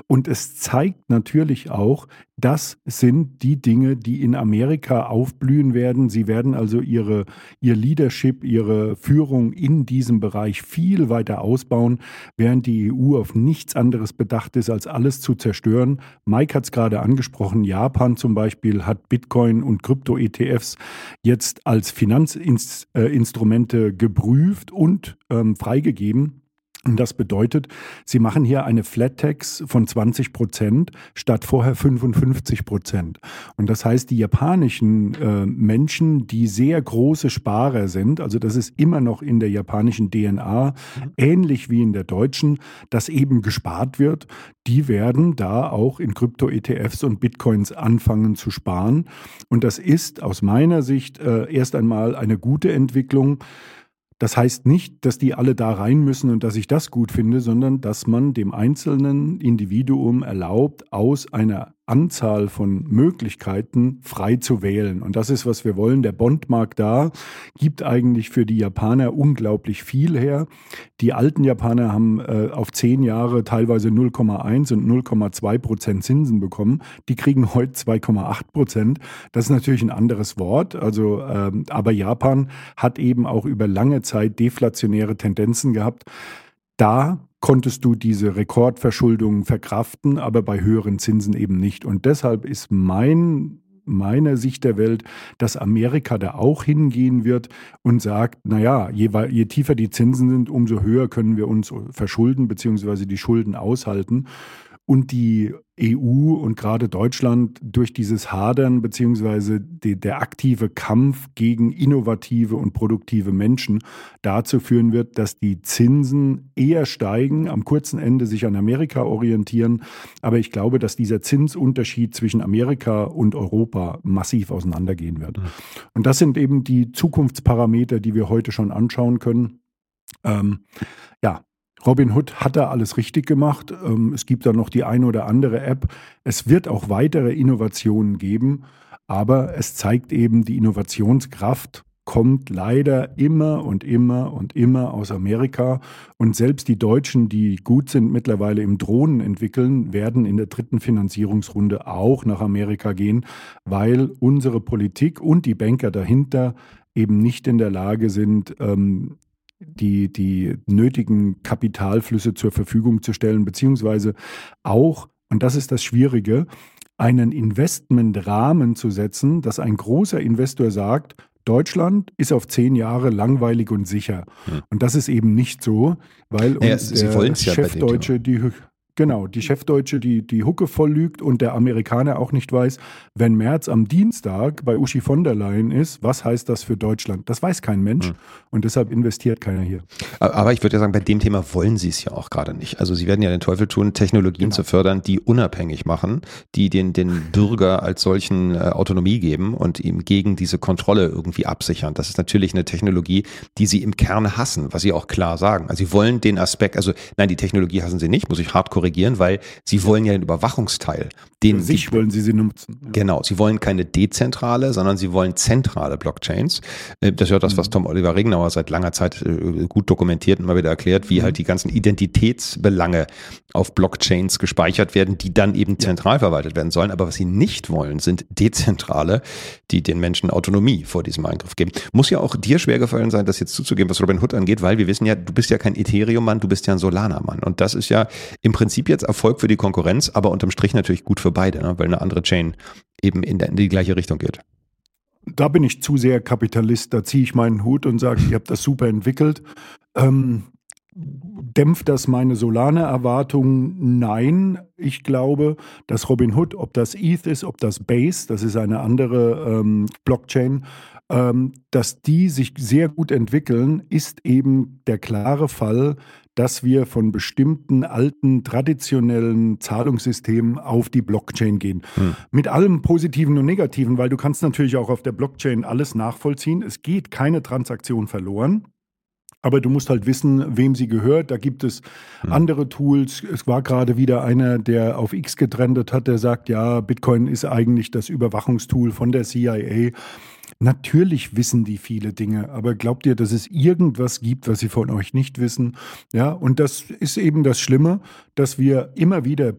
Und es zeigt natürlich auch, das sind die Dinge, die in Amerika aufblühen werden. Sie werden also ihr Leadership, ihre Führung in diesem Bereich viel weiter ausbauen, während die EU auf nichts anderes bedacht ist, als alles zu zerstören. Mike hat es gerade angesprochen, Japan zum Beispiel hat Bitcoin und Krypto-ETFs jetzt als Finanzinstrumente geprüft und freigegeben. Und das bedeutet, sie machen hier eine Flat Tax von 20% statt vorher 55%. Und das heißt, die japanischen Menschen, die sehr große Sparer sind, also das ist immer noch in der japanischen DNA, ähnlich wie in der deutschen, dass eben gespart wird, die werden da auch in Krypto-ETFs und Bitcoins anfangen zu sparen. Und das ist aus meiner Sicht erst einmal eine gute Entwicklung. Das heißt nicht, dass die alle da rein müssen und dass ich das gut finde, sondern dass man dem einzelnen Individuum erlaubt, aus einer Anzahl von Möglichkeiten frei zu wählen. Und das ist, was wir wollen. Der Bondmarkt da gibt eigentlich für die Japaner unglaublich viel her. Die alten Japaner haben auf 10 Jahre teilweise 0,1 und 0,2% Zinsen bekommen. Die kriegen heute 2,8%. Das ist natürlich ein anderes Wort. Also, aber Japan hat eben auch über lange Zeit deflationäre Tendenzen gehabt. Da konntest du diese Rekordverschuldung verkraften, aber bei höheren Zinsen eben nicht. Und deshalb ist meine Sicht der Welt, dass Amerika da auch hingehen wird und sagt, naja, je tiefer die Zinsen sind, umso höher können wir uns verschulden bzw. die Schulden aushalten. Und die EU und gerade Deutschland durch dieses Hadern beziehungsweise der aktive Kampf gegen innovative und produktive Menschen dazu führen wird, dass die Zinsen eher steigen, am kurzen Ende sich an Amerika orientieren. Aber ich glaube, dass dieser Zinsunterschied zwischen Amerika und Europa massiv auseinandergehen wird. Und das sind eben die Zukunftsparameter, die wir heute schon anschauen können. Ja. Robinhood hat da alles richtig gemacht. Es gibt da noch die eine oder andere App. Es wird auch weitere Innovationen geben, aber es zeigt eben, die Innovationskraft kommt leider immer und immer und immer aus Amerika. Und selbst die Deutschen, die gut sind, mittlerweile im Drohnen entwickeln, werden in der dritten Finanzierungsrunde auch nach Amerika gehen, weil unsere Politik und die Banker dahinter eben nicht in der Lage sind, die nötigen Kapitalflüsse zur Verfügung zu stellen, beziehungsweise auch, und das ist das Schwierige, einen Investmentrahmen zu setzen, dass ein großer Investor sagt, Deutschland ist auf 10 Jahre langweilig und sicher. Und das ist eben nicht so, weil uns der Chefdeutsche die Chefdeutsche die Hucke voll lügt und der Amerikaner auch nicht weiß, wenn Merz am Dienstag bei Uschi von der Leyen ist, was heißt das für Deutschland? Das weiß kein Mensch und deshalb investiert keiner hier. Aber ich würde ja sagen, bei dem Thema wollen sie es ja auch gerade nicht. Also sie werden ja den Teufel tun, Technologien zu fördern, die unabhängig machen, die den Bürger als solchen Autonomie geben und ihm gegen diese Kontrolle irgendwie absichern. Das ist natürlich eine Technologie, die sie im Kern hassen, was sie auch klar sagen. Also sie wollen den Aspekt, also nein, die Technologie hassen sie nicht, muss ich hart korrigieren, weil sie wollen ja den Überwachungsteil. Für sich wollen sie nutzen. Ja. Genau, sie wollen keine dezentrale, sondern sie wollen zentrale Blockchains. Das ist ja das, was Tom Oliver Regenauer seit langer Zeit gut dokumentiert und mal wieder erklärt, wie halt die ganzen Identitätsbelange auf Blockchains gespeichert werden, die dann eben zentral verwaltet werden sollen. Aber was sie nicht wollen, sind dezentrale, die den Menschen Autonomie vor diesem Eingriff geben. Muss ja auch dir schwer gefallen sein, das jetzt zuzugeben, was Robinhood angeht, weil wir wissen ja, du bist ja kein Ethereum-Mann, du bist ja ein Solana-Mann. Und das ist ja im Prinzip jetzt Erfolg für die Konkurrenz, aber unterm Strich natürlich gut für beide, ne? Weil eine andere Chain eben in die gleiche Richtung geht. Da bin ich zu sehr Kapitalist, da ziehe ich meinen Hut und sage, ihr habt das super entwickelt. Dämpft das meine Solana-Erwartungen? Nein. Ich glaube, dass Robinhood, ob das ETH ist, ob das Base, das ist eine andere Blockchain, dass die sich sehr gut entwickeln, ist eben der klare Fall, dass wir von bestimmten alten, traditionellen Zahlungssystemen auf die Blockchain gehen. Mit allem Positiven und Negativen, weil du kannst natürlich auch auf der Blockchain alles nachvollziehen. Es geht keine Transaktion verloren. Aber du musst halt wissen, wem sie gehört. Da gibt es andere Tools. Es war gerade wieder einer, der auf X getrendet hat, der sagt, ja, Bitcoin ist eigentlich das Überwachungstool von der CIA. Natürlich wissen die viele Dinge, aber glaubt ihr, dass es irgendwas gibt, was sie von euch nicht wissen? Ja, und das ist eben das Schlimme, dass wir immer wieder